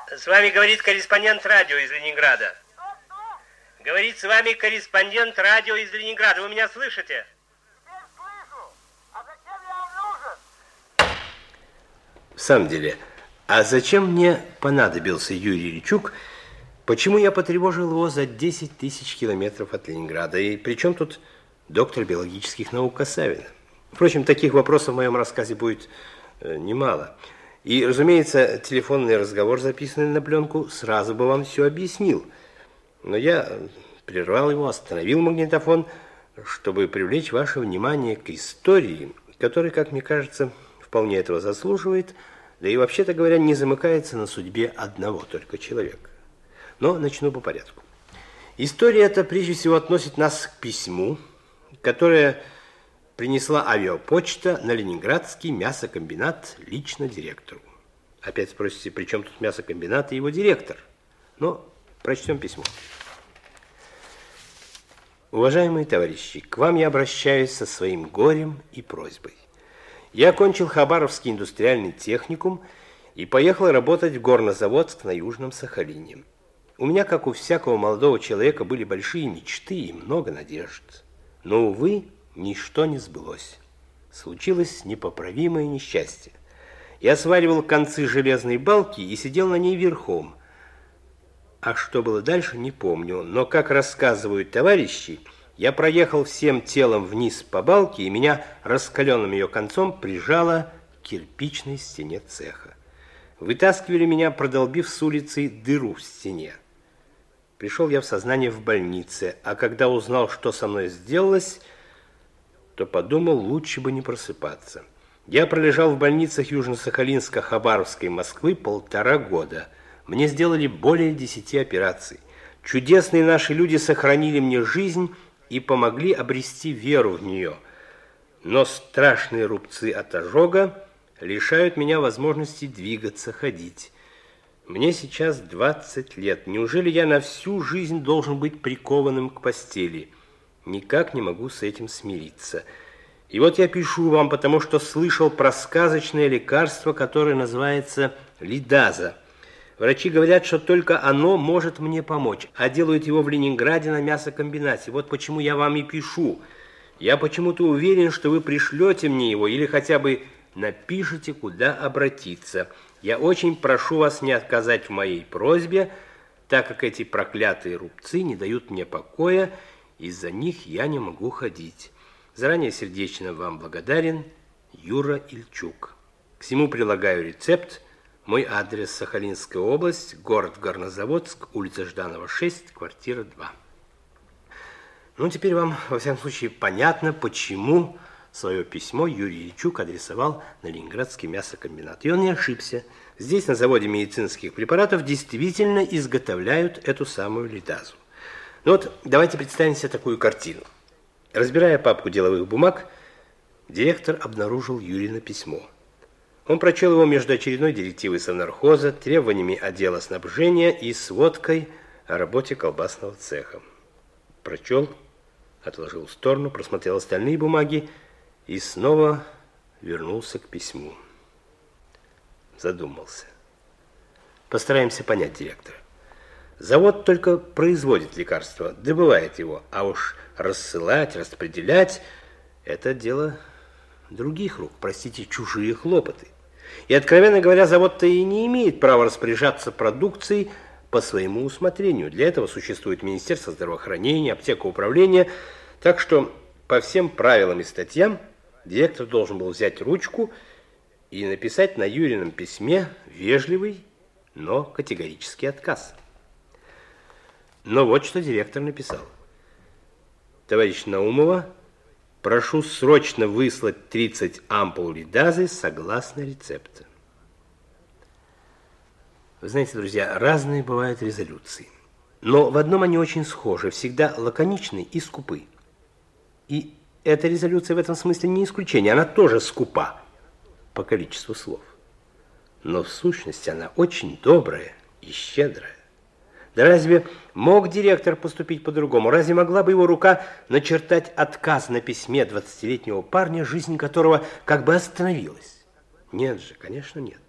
С вами говорит корреспондент радио из Ленинграда. Говорит с вами корреспондент радио из Ленинграда. Вы меня слышите? Теперь слышу. А зачем я вам нужен? В самом деле, а зачем мне понадобился Юрий Ильчук? Почему я потревожил его за 10 тысяч километров от Ленинграда? И при чем тут доктор биологических наук Касавина? Впрочем, таких вопросов в моем рассказе будет немало. И, разумеется, телефонный разговор, записанный на пленку, сразу бы вам все объяснил. Но я прервал его, остановил магнитофон, чтобы привлечь ваше внимание к истории, которая, как мне кажется, вполне этого заслуживает, да и, вообще-то говоря, не замыкается на судьбе одного только человека. Но начну по порядку. История эта, прежде всего, относит нас к письму, которое принесла авиапочта на Ленинградский мясокомбинат лично директору. Опять спросите, при чем тут мясокомбинат и его директор? Но прочтем письмо. Уважаемые товарищи, к вам я обращаюсь со своим горем и просьбой. Я окончил Хабаровский индустриальный техникум и поехал работать в Горнозаводск на Южном Сахалине. У меня, как у всякого молодого человека, были большие мечты и много надежд. Но, увы, ничто не сбылось. Случилось непоправимое несчастье. Я сваривал концы железной балки и сидел на ней верхом. А что было дальше, не помню. Но, как рассказывают товарищи, я проехал всем телом вниз по балке, и меня раскаленным ее концом прижало к кирпичной стене цеха. Вытаскивали меня, продолбив с улицы дыру в стене. Пришел я в сознание в больнице, а когда узнал, что со мной сделалось, то подумал, лучше бы не просыпаться. Я пролежал в больницах Южно-Сахалинска, Хабаровской, Москвы 1,5 года. Мне сделали более 10 операций. Чудесные наши люди сохранили мне жизнь и помогли обрести веру в нее. Но страшные рубцы от ожога лишают меня возможности двигаться, ходить. Мне сейчас 20 лет. Неужели я на всю жизнь должен быть прикованным к постели? Никак не могу с этим смириться. И вот я пишу вам, потому что слышал про сказочное лекарство, которое называется лидаза. Врачи говорят, что только оно может мне помочь, а делают его в Ленинграде на мясокомбинате. Вот почему я вам и пишу. Я почему-то уверен, что вы пришлете мне его или хотя бы напишите, куда обратиться. Я очень прошу вас не отказать в моей просьбе, так как эти проклятые рубцы не дают мне покоя, из-за них я не могу ходить. Заранее сердечно вам благодарен, Юра Ильчук. К всему прилагаю рецепт. Мой адрес: Сахалинская область, город Горнозаводск, улица Жданова, 6, квартира 2. Ну, теперь вам, во всяком случае, понятно, почему свое письмо Юрий Ильчук адресовал на Ленинградский мясокомбинат. И он не ошибся. Здесь, на заводе медицинских препаратов, действительно изготовляют эту самую лидазу. Ну вот, давайте представим себе такую картину. Разбирая папку деловых бумаг, директор обнаружил Юрина письмо. Он прочел его между очередной директивой совнархоза, требованиями отдела снабжения и сводкой о работе колбасного цеха. Прочел, отложил в сторону, просмотрел остальные бумаги и снова вернулся к письму. Задумался. Постараемся понять директора. Завод только производит лекарство, добывает его, а уж рассылать, распределять – это дело других рук, простите, чужие хлопоты. И, откровенно говоря, завод-то и не имеет права распоряжаться продукцией по своему усмотрению. Для этого существует Министерство здравоохранения, аптека управления. Так что по всем правилам и статьям директор должен был взять ручку и написать на Юрином письме вежливый, но категорический отказ. Но вот что директор написал. Товарищ Наумова, прошу срочно выслать 30 ампул лидазы согласно рецепту. Вы знаете, друзья, разные бывают резолюции. Но в одном они очень схожи, всегда лаконичны и скупы. И эта резолюция в этом смысле не исключение, она тоже скупа по количеству слов. Но в сущности она очень добрая и щедрая. Да разве мог директор поступить по-другому? Разве могла бы его рука начертать отказ на письме 20-летнего парня, жизнь которого как бы остановилась? Нет же, конечно, нет.